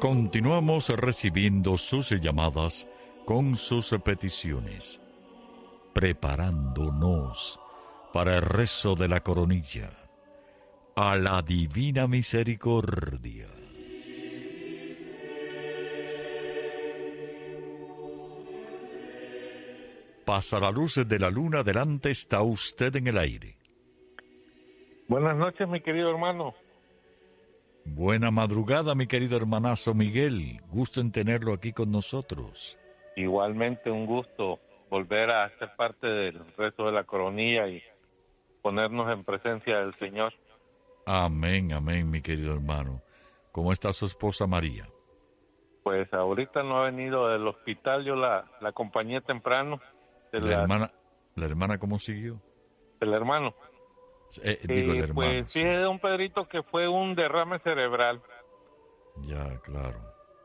Continuamos recibiendo sus llamadas con sus peticiones, preparándonos para el rezo de la coronilla, a la divina misericordia. Pasa la luz de la luna, adelante está usted en el aire. Buenas noches, mi querido hermano. Buena madrugada, mi querido hermanazo Miguel. Gusto en tenerlo aquí con nosotros. Igualmente un gusto volver a ser parte del rezo de la coronilla y ponernos en presencia del Señor. Amén, amén, mi querido hermano. ¿Cómo está su esposa María? Pues ahorita no ha venido del hospital, yo la acompañé temprano. ¿La hermana cómo siguió? El hermano. El hermano. Pues sí. fíjese, don Pedrito, que fue un derrame cerebral. Ya, claro.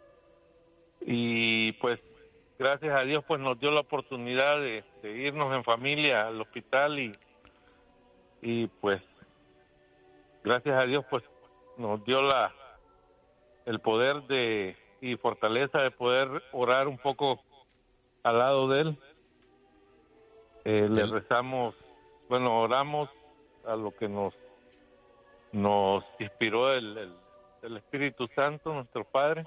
Y pues gracias a Dios pues nos dio la oportunidad de irnos en familia al hospital y pues gracias a Dios pues nos dio el poder y fortaleza de poder orar un poco al lado de él. Le rezamos, oramos a lo que nos inspiró el Espíritu Santo, nuestro Padre.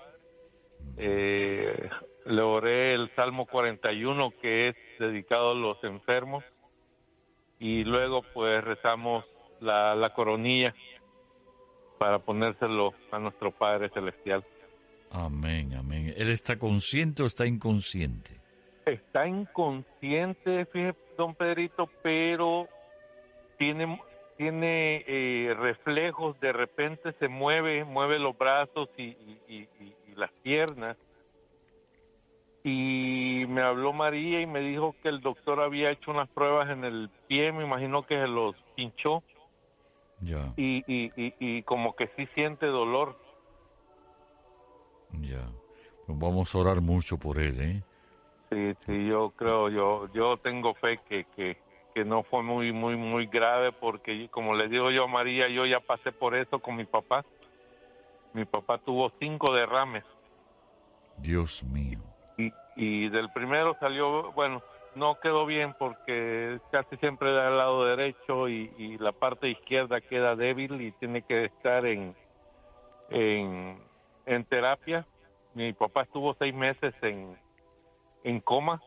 Le oré el Salmo 41, que es dedicado a los enfermos, y luego pues rezamos la coronilla para ponérselo a nuestro Padre Celestial. Amén, amén. ¿Él está consciente o está inconsciente? Está inconsciente, fíjese, don Pedrito, pero tiene reflejos, de repente se mueve los brazos y las piernas. Y me habló María y me dijo que el doctor había hecho unas pruebas en el pie, me imagino que se los pinchó. Ya. Y como que sí siente dolor. Ya. Pues vamos a orar mucho por él, ¿eh? Sí, yo creo, yo tengo fe que no fue muy grave, porque como le digo yo a María, yo ya pasé por eso con mi papá. Mi papá tuvo 5 derrames. Dios mío. Y del primero salió, no quedó bien porque casi siempre da al lado derecho y la parte izquierda queda débil y tiene que estar en terapia. Mi papá estuvo 6 meses en coma.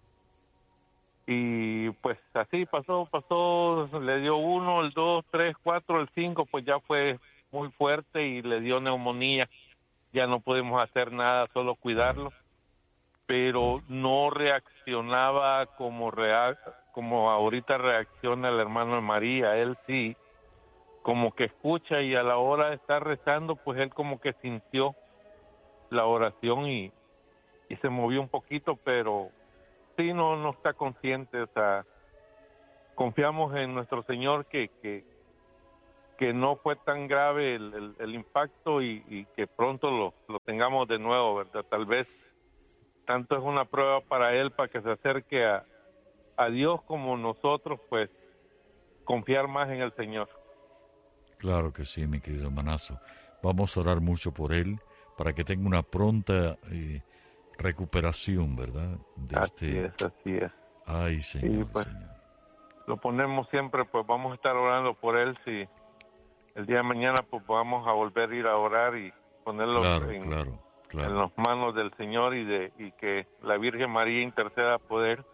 Y pues así pasó, le dio 1, el 2, 3, 4, el 5, pues ya fue muy fuerte y le dio neumonía. Ya no pudimos hacer nada, solo cuidarlo. Pero no reaccionaba como ahorita reacciona el hermano de María. Él sí, como que escucha, y a la hora de estar rezando, pues él como que sintió la oración y se movió un poquito, pero sí, no está consciente. O sea, confiamos en nuestro Señor que no fue tan grave el impacto y que pronto lo tengamos de nuevo, ¿verdad? Tal vez tanto es una prueba para él, para que se acerque a Dios, como nosotros, pues, confiar más en el Señor. Claro que sí, mi querido hermanazo. Vamos a orar mucho por él, para que tenga una pronta recuperación, ¿verdad? Así es. Ay, Señor, y pues, Señor. Lo ponemos siempre, pues vamos a estar orando por él. Si el día de mañana pues vamos a volver a ir a orar y ponerlo en las manos del Señor y que la Virgen María interceda por él.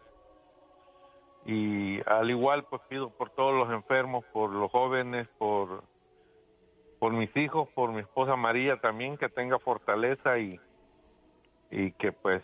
Y al igual pues pido por todos los enfermos, por los jóvenes, por mis hijos, por mi esposa María también, que tenga fortaleza y que pues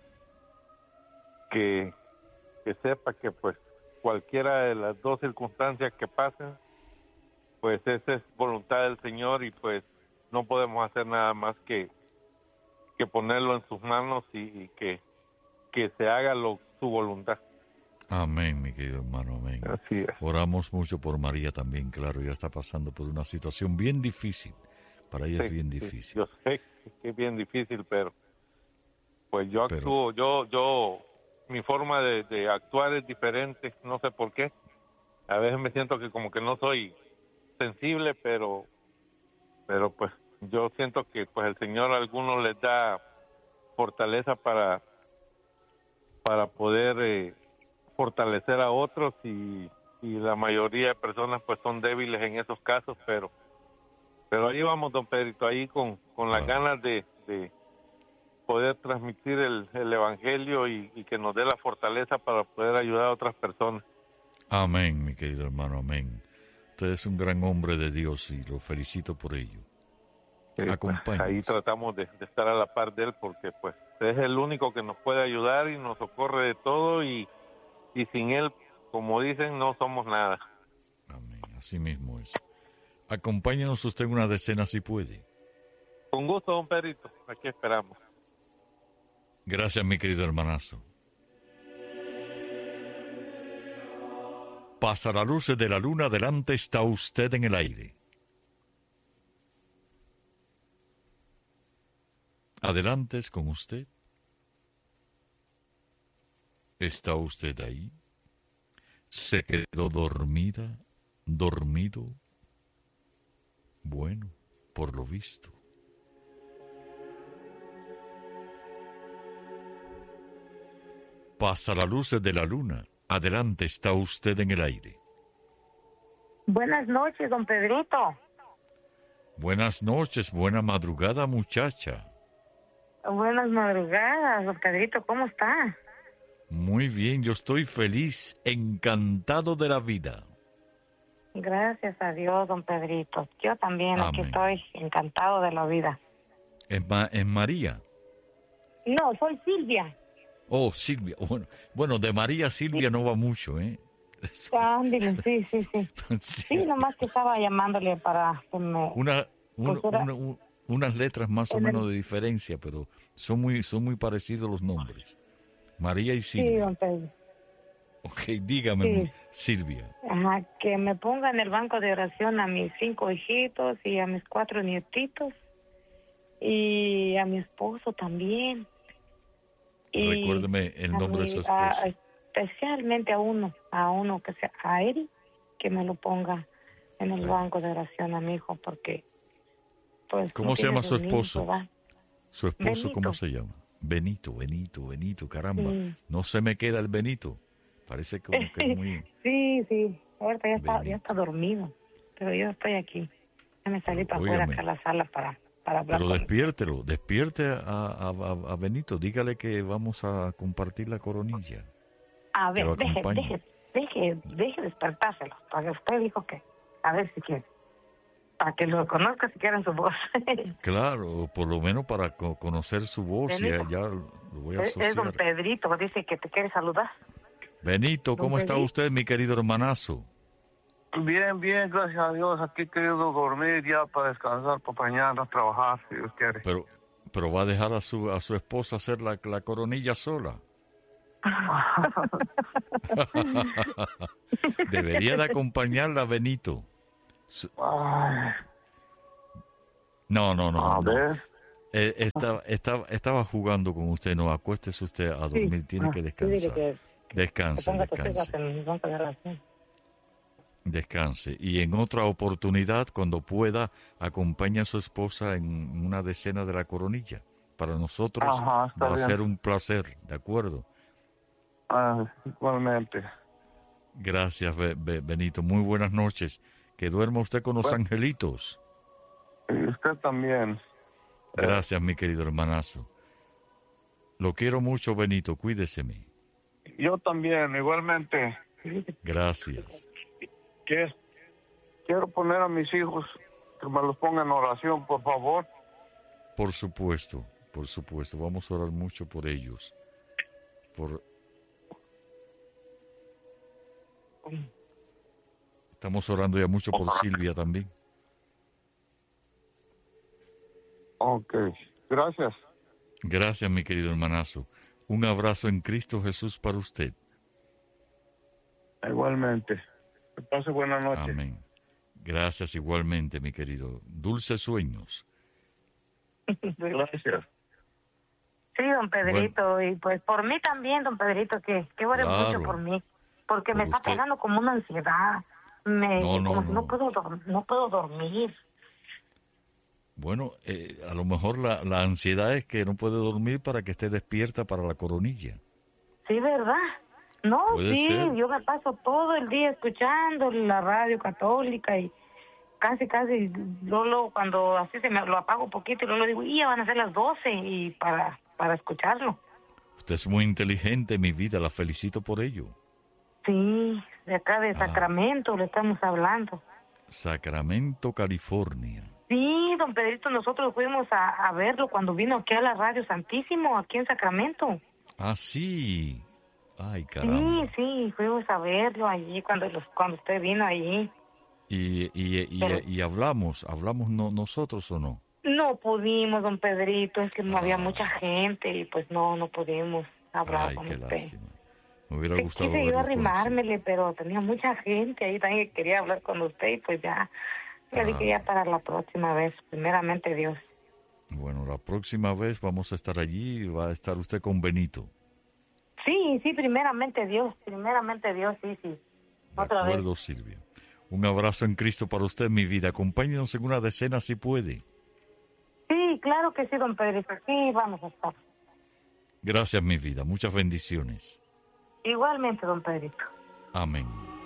que sepa que pues cualquiera de las dos circunstancias que pasen, pues esa es voluntad del Señor y pues no podemos hacer nada más que ponerlo en sus manos y que se haga su voluntad. Amén, mi querido hermano, amén. Así es. Oramos mucho por María también, claro, ella está pasando por una situación bien difícil. Para ella es bien difícil. Yo sé que es bien difícil, pero pues yo actúo, yo mi forma de actuar es diferente, no sé por qué. A veces me siento que como que no soy sensible, pero pues yo siento que pues el Señor a algunos les da fortaleza para poder fortalecer a otros y la mayoría de personas pues son débiles en esos casos, pero ahí vamos, don Pedrito, ahí con las ganas de poder transmitir el evangelio y que nos dé la fortaleza para poder ayudar a otras personas. Amén, mi querido hermano, amén. Usted es un gran hombre de Dios y lo felicito por ello. Pues, ahí tratamos de estar a la par de él porque pues es el único que nos puede ayudar y nos socorre de todo y sin él, como dicen, no somos nada. Amén, así mismo es. Acompáñenos usted en una decena si puede. Con gusto, don Pedrito, aquí esperamos. Gracias, mi querido hermanazo. Pasa la luz de la luna, adelante está usted en el aire. Adelante es con usted. ¿Está usted ahí? ¿Se quedó dormida? ¿Dormido? Bueno, por lo visto. Pasa la luz de la luna. Adelante, está usted en el aire. Buenas noches, don Pedrito. Buenas noches, buena madrugada, muchacha. Buenas madrugadas, don Pedrito, ¿cómo está? Muy bien, yo estoy feliz, encantado de la vida. Gracias a Dios, don Pedrito. Yo también, Amén. Aquí estoy encantado de la vida. ¿Es María? No, soy Silvia. Oh, Silvia. Bueno, de María a Silvia no va mucho, ¿eh? Ándale, sí. Sí. Sí, nomás que estaba llamándole para que me... Unas letras más o menos de diferencia, pero son muy parecidos los nombres. María y Silvia. Sí, don Pedro. Ok, dígame, Silvia. Ajá, que me ponga en el banco de oración a mis 5 hijitos y a mis 4 nietitos y a mi esposo también. Y recuérdeme el nombre de su esposo. Especialmente a uno que sea a Eric, que me lo ponga en el banco de oración a mi hijo, porque pues ¿cómo se llama su esposo? ¿verdad? ¿Su esposo Benito. cómo se llama? Benito, caramba. No se me queda el Benito. Parece como que es muy... Sí, ahorita ya está dormido, pero yo estoy aquí. Ya me salí para afuera acá a la sala para hablar. Pero despierte a Benito, dígale que vamos a compartir la coronilla. A ver, deje despertárselo, porque usted dijo que, a ver si quiere, para que lo conozca si quieren su voz. Claro, por lo menos para conocer su voz, y ya lo voy a asociar. Es don Pedrito, dice que te quiere saludar. Benito, ¿cómo está usted, mi querido hermanazo? Bien, gracias a Dios. Aquí he querido dormir ya para descansar, para mañana trabajar, si Dios quiere. Pero va a dejar a su esposa hacer la coronilla sola. Debería de acompañarla, Benito. No. A ver. Estaba jugando con usted. No, acuéstese usted a dormir. Tiene que descansar. Descanse. Y en otra oportunidad, cuando pueda, acompañe a su esposa en una decena de la coronilla. Para nosotros va a ser un placer, ¿de acuerdo? Igualmente. Gracias, Benito. Muy buenas noches. Que duerma usted con los angelitos. Y usted también. Gracias, mi querido hermanazo. Lo quiero mucho, Benito. Cuídeseme. Yo también, igualmente. Gracias. Quiero poner a mis hijos que me los pongan en oración, por favor. Por supuesto. Vamos a orar mucho por ellos. Estamos orando ya mucho por Silvia también. Ok, gracias. Gracias, mi querido hermanazo. Un abrazo en Cristo Jesús para usted. Igualmente. Que pase buena noche. Amén. Gracias igualmente, mi querido. Dulces sueños. Gracias. Sí, don Pedrito, Bueno. y pues por mí también, don Pedrito, que ore mucho por mí, porque me está pegando como una ansiedad, como si no puedo dormir. Bueno, a lo mejor la ansiedad es que no puede dormir para que esté despierta para la coronilla. Sí, ¿verdad? No, sí, ser. yo me paso todo el día escuchando la radio católica y casi, luego cuando así se me lo apago un poquito y luego digo, y ya van a ser las 12 y para escucharlo. Usted es muy inteligente, mi vida, la felicito por ello. Sí, de acá de Sacramento le estamos hablando. Sacramento, California. Sí, don Pedrito, nosotros fuimos a verlo cuando vino aquí a la Radio Santísimo, aquí en Sacramento. Ah, sí. Ay, caramba. Sí, fuimos a verlo allí cuando usted vino allí. Y hablamos nosotros o no. No pudimos, don Pedrito, es que no había mucha gente y pues no pudimos hablar con usted. Lástima. Me hubiera gustado quise yo verlo arrimármele, pero tenía mucha gente ahí también que quería hablar con usted y pues ya dije ya para la próxima vez, primeramente Dios. Bueno, la próxima vez vamos a estar allí y va a estar usted con Benito. Sí, primeramente Dios, sí. Otra vez. Silvia. Un abrazo en Cristo para usted, mi vida. Acompáñenos en una decena si puede. Sí, claro que sí, don Pedrito. Sí, vamos a estar. Gracias, mi vida. Muchas bendiciones. Igualmente, don Pedrito. Amén.